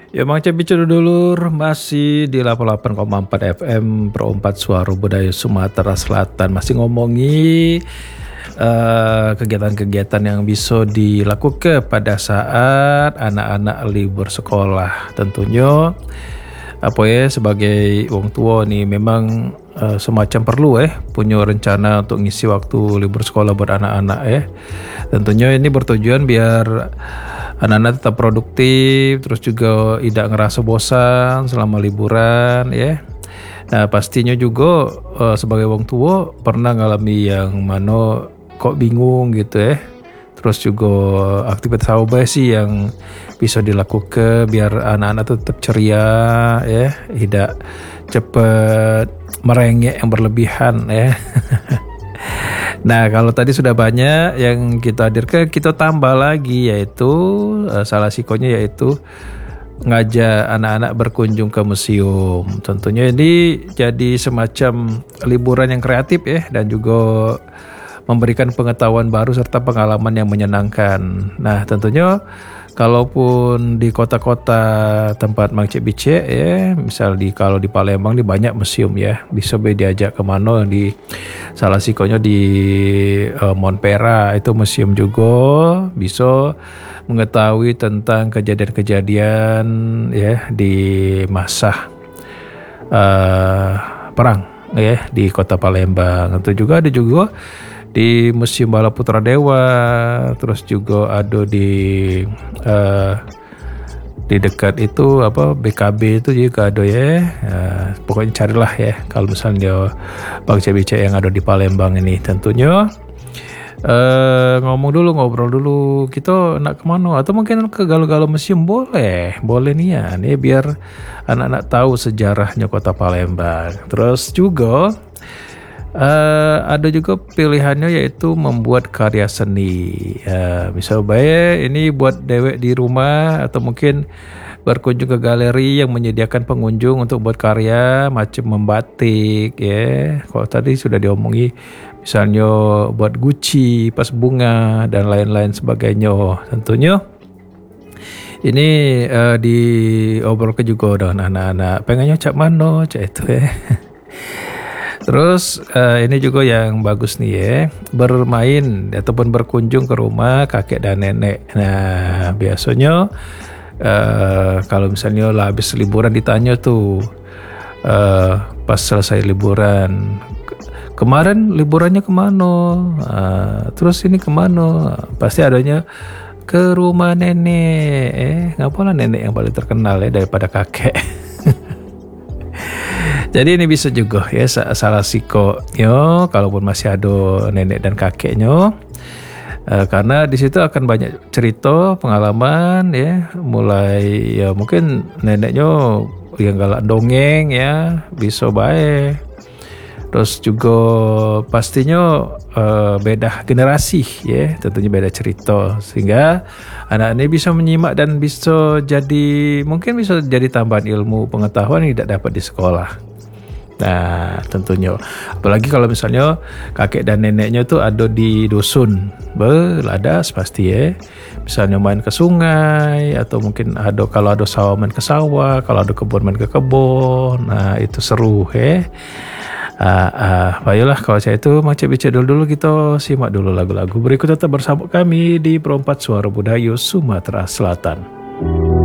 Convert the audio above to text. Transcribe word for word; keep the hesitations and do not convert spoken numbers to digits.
Ya Mang Cepi dulur masih di delapan puluh delapan koma empat F M Perempat Suara Budaya Sumatera Selatan, masih ngomongi eh, kegiatan-kegiatan yang bisa dilakukan pada saat anak-anak libur sekolah. Tentunya apa ya, sebagai wong tua nih memang eh, semacam perlu eh punya rencana untuk ngisi waktu libur sekolah buat anak-anak ya. Tentunya ini bertujuan biar anak-anak tetap produktif, terus juga tidak ngerasa bosan selama liburan ya. Nah pastinya juga uh, sebagai wong tua pernah ngalami yang mana kok bingung gitu ya. Terus juga aktivitas apa sih yang bisa dilakukan biar anak-anak tetap ceria ya, tidak cepat merengek yang berlebihan ya. Nah kalau tadi sudah banyak yang kita hadirkan, kita tambah lagi yaitu uh, salah sikonya yaitu ngajak anak-anak berkunjung ke museum. Tentunya ini jadi semacam liburan yang kreatif ya, dan juga memberikan pengetahuan baru serta pengalaman yang menyenangkan. Nah tentunya kalaupun di kota-kota tempat Mang Cek Bicek ya, misal di kalau di Palembang di banyak museum ya, bisa be diajak ke mana, di salah sikonya di uh, Monpera itu museum juga, bisa mengetahui tentang kejadian-kejadian ya di masa uh, perang ya di kota Palembang. Itu juga ada juga di Museum Bala Putra Dewa, terus juga ada di uh, di dekat itu apa B K B itu juga ada ya. Uh, pokoknya carilah ya kalau misalnya Bang C B C yang ada di Palembang ini. Tentunya uh, ngomong dulu, ngobrol dulu, kita nak kemana atau mungkin ke Galuh-Galuh Museum boleh, boleh nih ya, nih biar anak-anak tahu sejarahnya kota Palembang. Terus juga Uh, ada juga pilihannya yaitu membuat karya seni. Uh, misal baik ini buat dewek di rumah atau mungkin berkunjung ke galeri yang menyediakan pengunjung untuk buat karya macam membatik ya. Kalau tadi sudah diomongi misalnya buat guci, pas bunga dan lain-lain sebagainya. Tentunya ini uh, diobrolkan juga dengan anak-anak. Pengennya cak mano, cak itu ya. Terus uh, ini juga yang bagus nih ya, bermain ataupun berkunjung ke rumah kakek dan nenek. Nah biasanya uh, kalau misalnya lah habis liburan ditanya tuh uh, pas selesai liburan, kemarin liburannya kemana? Uh, terus ini kemana? Pasti adanya ke rumah nenek. Eh ngapalah nenek yang paling terkenal ya daripada kakek. Jadi ini bisa juga ya salah siko yo, kalaupun masih ada nenek dan kakeknya, uh, karena di situ akan banyak cerita pengalaman ya, mulai ya mungkin neneknya yang galak dongeng ya bisa baik. Terus juga pastinya uh, beda generasi ya, tentunya beda cerita, sehingga anak ini bisa menyimak dan bisa jadi mungkin bisa jadi tambahan ilmu pengetahuan yang tidak dapat di sekolah. Nah tentunya apalagi kalau misalnya kakek dan neneknya tuh ada di dusun beladas pasti ya, misalnya main ke sungai atau mungkin ada kalau ada sawah main ke sawah, kalau ada kebun main ke kebun. Nah itu seru ya. Ah, ah, baiklah kalau saya itu macam bicara dulu-dulu, kita simak dulu lagu-lagu berikut. Tetap bersama kami di Perempat Suara Budaya Sumatera Selatan.